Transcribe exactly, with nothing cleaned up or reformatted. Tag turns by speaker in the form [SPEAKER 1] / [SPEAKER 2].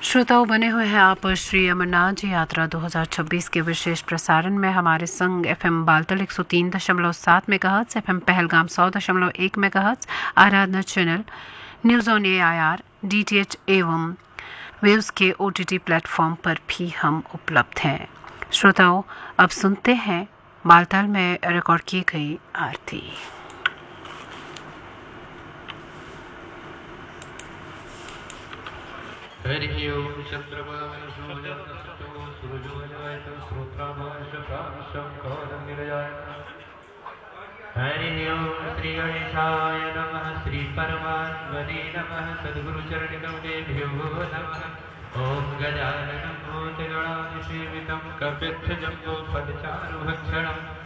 [SPEAKER 1] श्रोताओं, बने हुए हैं आप श्री अमरनाथ जी यात्रा दो हज़ार छब्बीस के विशेष प्रसारण में। हमारे संग एफएम बालतल एक सौ तीन दशमलव सात मेगाहर्ट्ज, एफएम पहलगाम सौ दशमलव एक megahertz, Aradhana channel, news on AIR, DTH एवं वेव्स के ओटीटी प्लेटफॉर्म पर भी हम उपलब्ध हैं। श्रोताओं, अब सुनते हैं बालतल में रिकॉर्ड की गई आरती।
[SPEAKER 2] हरिः ओं चन्द्रमानसूर्यनक्षत्रो सूर्योदयः श्रोत्राभाषप्राविशं कालनिरयाय। हरिः ओं श्रीगणेशाय नमः, श्रीपरमात्मने नमः, सद्गुरुचरणकमलेभ्यो नमः। ॐ गजाननं भूतगणाधिसेवितं कपित्थजम्बोफलचारुभक्षणं